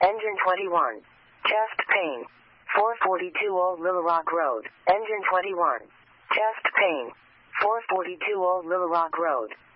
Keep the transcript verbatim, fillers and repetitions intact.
Engine twenty-one. Chest pain. four forty-two Old Little Rock Road. Engine twenty-one. Chest pain. four forty-two Old Little Rock Road.